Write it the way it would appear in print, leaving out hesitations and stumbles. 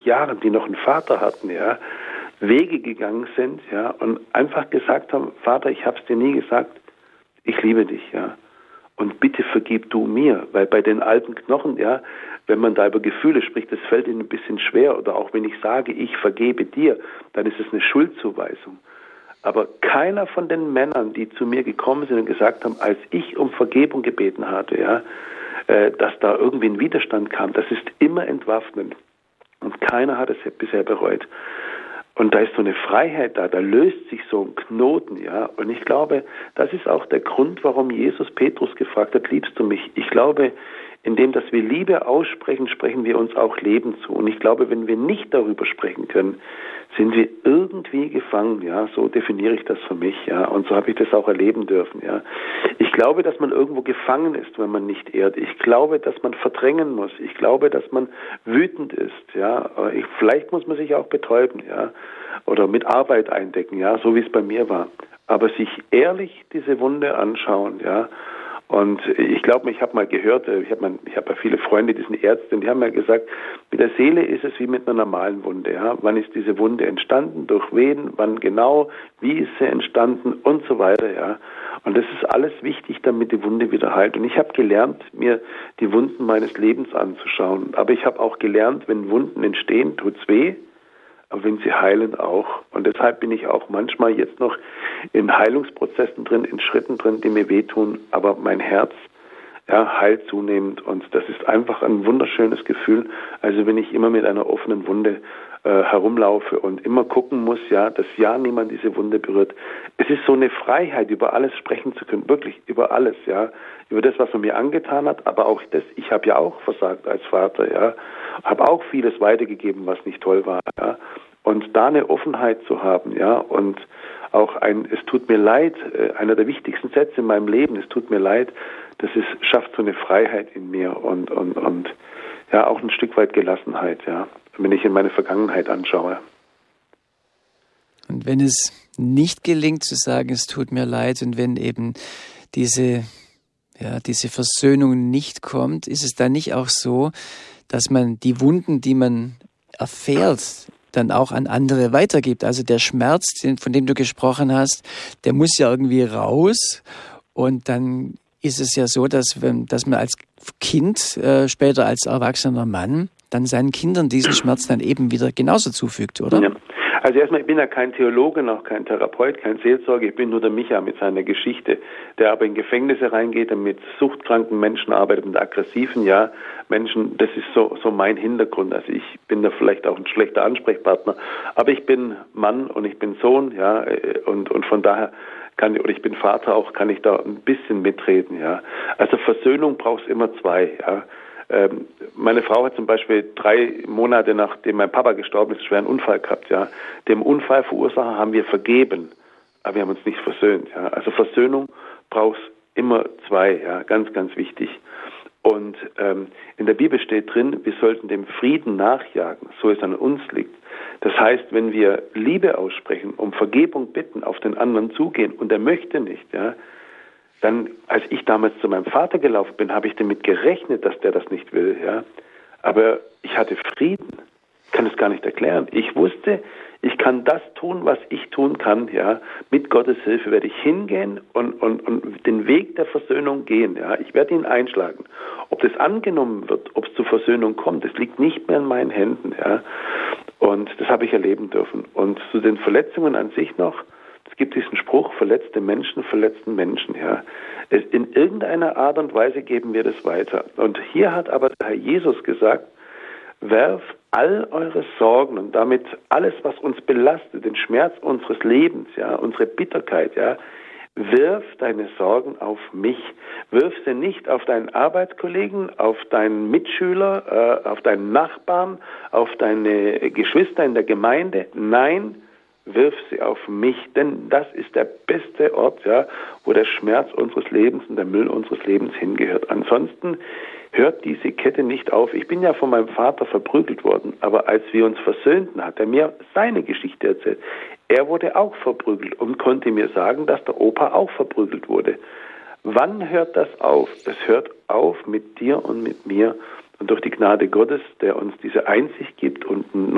Jahren, die noch einen Vater hatten, ja, Wege gegangen sind, ja, und einfach gesagt haben, Vater, ich habe es dir nie gesagt, ich liebe dich, ja, und bitte vergib du mir, weil bei den alten Knochen, ja, wenn man da über Gefühle spricht, das fällt ihnen ein bisschen schwer, oder auch wenn ich sage, ich vergebe dir, dann ist es eine Schuldzuweisung. Aber keiner von den Männern, die zu mir gekommen sind und gesagt haben, als ich um Vergebung gebeten hatte, ja, dass da irgendwie ein Widerstand kam, das ist immer entwaffnend. Und keiner hat es bisher bereut. Und da ist so eine Freiheit da löst sich so ein Knoten, ja. Und ich glaube, das ist auch der Grund, warum Jesus Petrus gefragt hat, liebst du mich? Ich glaube, indem, dass wir Liebe aussprechen, sprechen wir uns auch Leben zu. Und ich glaube, wenn wir nicht darüber sprechen können, sind wir irgendwie gefangen, ja, so definiere ich das für mich, ja, und so habe ich das auch erleben dürfen, ja. Ich glaube, dass man irgendwo gefangen ist, wenn man nicht ehrt. Ich glaube, dass man verdrängen muss. Ich glaube, dass man wütend ist, ja. Vielleicht muss man sich auch betäuben, ja, oder mit Arbeit eindecken, ja, so wie es bei mir war. Aber sich ehrlich diese Wunde anschauen, ja. Und ich glaube, ich habe mal gehört, ich habe ja viele Freunde, die sind Ärzte, und die haben mir gesagt, mit der Seele ist es wie mit einer normalen Wunde. Ja? Wann ist diese Wunde entstanden, durch wen, wann genau, wie ist sie entstanden und so weiter. Ja? Und das ist alles wichtig, damit die Wunde wieder heilt. Und ich habe gelernt, mir die Wunden meines Lebens anzuschauen. Aber ich habe auch gelernt, wenn Wunden entstehen, tut's weh. Aber wenn sie heilen auch. Und deshalb bin ich auch manchmal jetzt noch in Heilungsprozessen drin, in Schritten drin, die mir wehtun. Aber mein Herz, ja, heilt zunehmend. Und das ist einfach ein wunderschönes Gefühl. Also wenn ich immer mit einer offenen Wunde herumlaufe und immer gucken muss, ja, dass ja niemand diese Wunde berührt. Es ist so eine Freiheit, über alles sprechen zu können. Wirklich über alles, ja. Über das, was man mir angetan hat, aber auch das, ich habe ja auch versagt als Vater, ja. Habe auch vieles weitergegeben, was nicht toll war, ja. Und da eine Offenheit zu haben, ja, und auch es tut mir leid, einer der wichtigsten Sätze in meinem Leben, es tut mir leid, das schafft so eine Freiheit in mir und ja, auch ein Stück weit Gelassenheit, ja, wenn ich in meine Vergangenheit anschaue. Und wenn es nicht gelingt zu sagen, es tut mir leid, und wenn eben diese Versöhnung nicht kommt, ist es dann nicht auch so, dass man die Wunden, die man erfährt, dann auch an andere weitergibt? Also der Schmerz, von dem du gesprochen hast, der muss ja irgendwie raus, und dann ist es ja so, dass man als Kind, später als erwachsener Mann, dann seinen Kindern diesen Schmerz dann eben wieder genauso zufügt, oder? Ja. Also erstmal, ich bin ja kein Theologe, noch kein Therapeut, kein Seelsorger, ich bin nur der Micha mit seiner Geschichte, der aber in Gefängnisse reingeht, der mit suchtkranken Menschen arbeitet, mit aggressiven, ja, Menschen, das ist so mein Hintergrund. Also ich bin da vielleicht auch ein schlechter Ansprechpartner, aber ich bin Mann und ich bin Sohn, ja, und von daher ich bin Vater auch, kann ich da ein bisschen mitreden, ja. Also Versöhnung braucht es immer zwei, ja. Meine Frau hat zum Beispiel 3 Monate nachdem mein Papa gestorben ist, einen schweren Unfall gehabt, ja. Dem Unfallverursacher haben wir vergeben, aber wir haben uns nicht versöhnt, ja. Also Versöhnung braucht es immer zwei, ja, ganz, ganz wichtig. Und in der Bibel steht drin, wir sollten dem Frieden nachjagen, so es an uns liegt. Das heißt, wenn wir Liebe aussprechen, um Vergebung bitten, auf den anderen zugehen und er möchte nicht, ja, dann, als ich damals zu meinem Vater gelaufen bin, habe ich damit gerechnet, dass der das nicht will, ja. Aber ich hatte Frieden. Ich kann es gar nicht erklären. Ich wusste, ich kann das tun, was ich tun kann, ja. Mit Gottes Hilfe werde ich hingehen und den Weg der Versöhnung gehen, ja. Ich werde ihn einschlagen. Ob das angenommen wird, ob es zur Versöhnung kommt, das liegt nicht mehr in meinen Händen, ja. Und das habe ich erleben dürfen. Und zu den Verletzungen an sich noch, es gibt diesen Spruch, verletzte Menschen verletzten Menschen, ja. In irgendeiner Art und Weise geben wir das weiter. Und hier hat aber der Herr Jesus gesagt, werft all eure Sorgen und damit alles, was uns belastet, den Schmerz unseres Lebens, ja, unsere Bitterkeit, ja, wirf deine Sorgen auf mich. Wirf sie nicht auf deinen Arbeitskollegen, auf deinen Mitschüler, auf deinen Nachbarn, auf deine Geschwister in der Gemeinde. Nein, wirf sie auf mich, denn das ist der beste Ort, ja, wo der Schmerz unseres Lebens und der Müll unseres Lebens hingehört. Ansonsten hört diese Kette nicht auf. Ich bin ja von meinem Vater verprügelt worden, aber als wir uns versöhnten, hat er mir seine Geschichte erzählt. Er wurde auch verprügelt und konnte mir sagen, dass der Opa auch verprügelt wurde. Wann hört das auf? Es hört auf mit dir und mit mir und durch die Gnade Gottes, der uns diese Einsicht gibt und